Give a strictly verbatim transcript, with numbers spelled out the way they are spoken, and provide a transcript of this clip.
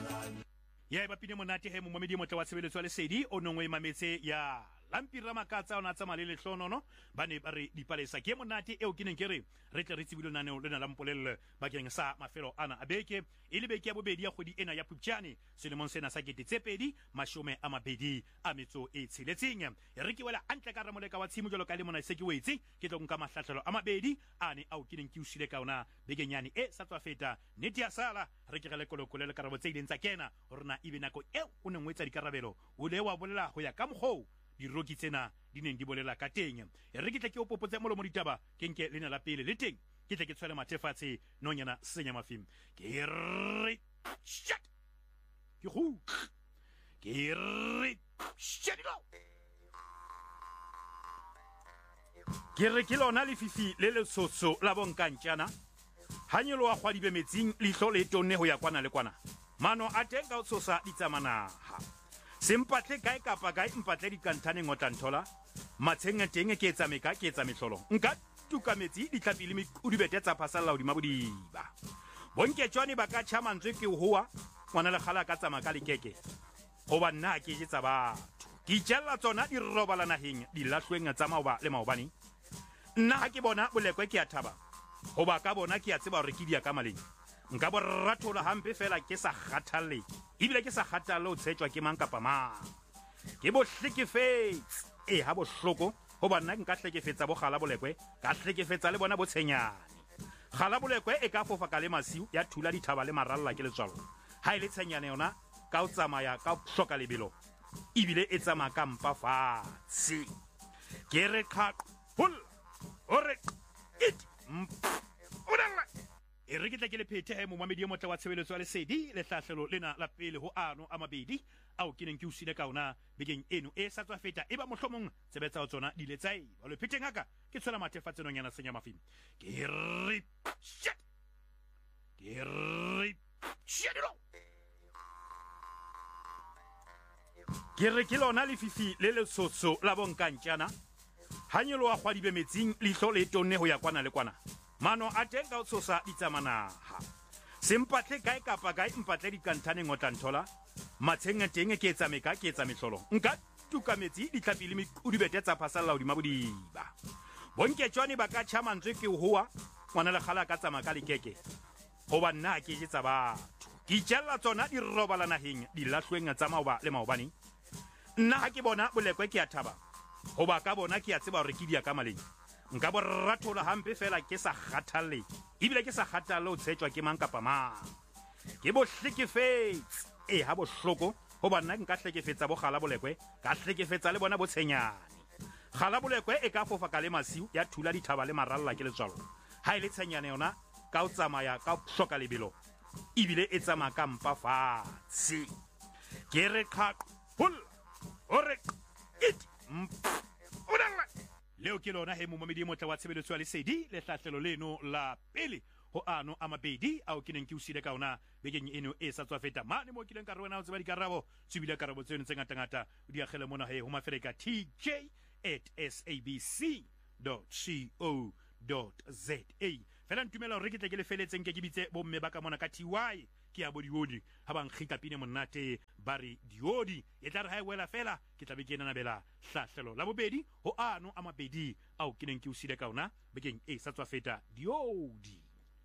ya e bapile monate he momamedi motla wa tshebeletso le sedi o nongwe mametse ya lampira makatsa ona tsama le lehlonono ba ne ba re dipalesa ke monate eo ke neng ke re re tle re tsebile naneo lena la mpolelle bakeng sa mafelo ana a beke e le beke ya bobedi ya kgwedi ena ya Phupjane selemong sena sa kete tse pedi mashome a mabedi a metso e tsheletseng re ke wela antle ka ramoleka wa tshimo jalo ka le mona se ke wetse ke tlo nka mahlahlelo a mabedi ane au ke neng ke usile ka ona bekenyane e sa tswa feta neti ya sala re ke gele kolokole le karabo tse ileng tsa kena rona ibe nako eo o neng wetsa dikarabelo o le wa bolela go ya ka mogou diroki tsena di neng di bolela ka teng e re ke tle ke o popotse molomo ditaba ke nke lena la pele le teng ke tle ke tshwele mathefatshe nonyana senya mafim ke re shit ke go ke re shit go ke re ke lona le fifi le le tsotso la bonkantjana hanyelo wa kgwadibe metsing lihlo le tonne ho ya kwana le kwana mano a teng ka o tsosa ditsamana ha sempatle kae kapa kae mpatle dikanthane ngotanthola matshenge teng ke etsa meka ke etsa mehlolo nka tukametsi ditlhapile medibete tsa phasalla hodima bodiba bonke tshwane ba ka chamantswe ke hoa ngwana le khala ka tsama ka lekeke goba nna ke jetsa batho ke itjella tsona di robala naheng di lahlweng tsa maoba le maobane nna ha ke bona bolekwe ke a thaba goba ka bona ke a tseba hore ke dia ka maleng nka bo rathola hampe fela ke sa kgathalle ibile ke sa kgathalle o tshetjwa ke mang kapa mang ke bo hlekefetse e ha bo hloko hoba nna nka hlekefetsa bo gala bolekwe ka hlekefetsa le bona bo tshenyane gala bolekwe e ka fofa ka le masiu ya thula dithaba le maralla ke letswalo ha ile tshenyane yona ka o tsamaya ka hloka lebelo ibile e tsamaya ka mpa fatshe ke re khaq hul ore it odalla e re ke tla ke le phethe he momamedi yo motla wa tshebeletso ya lesedi le hlahlelo lena la pele ho ano a mabedi ao ke neng ke usile ka ona bekeng eno e sa tswa feta e ba mohlomong tsebetsa ho tsona di letsai ba le phetheng haka ke tshola mathefatsenong yana senya mafimi ke re shit ke re shit lo ke re ke lona le fifi le le tsotso la bonkantjana hanyelo wa kgwadibe metsing lihlo le tonne ho ya kwana le kwana mano a teng ka o tsosa ditsamana ha sempatle kae kapa kae mpatle dikanthane ngotanthola matshenge teng ke etsa meka ke etsa mehlolo nka tukametsi ditlhapile medibete tsa phasalla hodima bodiba bonke tshwane ba ka chamantswe ke hoa ngwana le khala ka tsama ka lekeke goba nna ke jetsa batho ke itjella tsona di robala naheng di lahlweng tsa maoba le maobane nna ha ke bona bolekwe ke a thaba goba ka bona ke a tseba hore ke dia ka maleng nka bo rathola hampe fela ke sa kgathalle ibile ke sa kgathalle o tshetjwa ke mang kapa mang ke bo hlekefetse e ha bo hloko hoba nna nka hlekefetsa bo gala bolekwe ka hlekefetsa le bona bo tshenyane gala bolekwe e ka fofa ka le masiu ya thula dithaba le maralla ke letswalo ha ile tshenyane yona ka o tsamaya ka hloka lebelo ibile e tsamaya ka mpa fatshe ke re khaq hul ore it odalla leo ke lona he momamedi motla wa tshebeletso ya lesedi le hlahlelo leno la pele ho ano a mabedi ao ke neng ke usile ka ona bekeng eno e sa tswa feta mane mo kileng ka re wena o tseba dikarabo tsebile karabo tseno tse ngata ngata o di agele mona he ho mafeleka t j at sabc dot co dot za fela ntumela hore ke tle ke le feletseng ke ke bitse bomme ba ka mona ka ty ke ya bodiodi ha ba nkgika pine monate ba re diodi e tla re ha e wela fela ke tla be ke nanabela hlahlelo la bobedi ho ano a mabedi ao ke neng ke usile ka ona bekeng e sa tswa feta diodi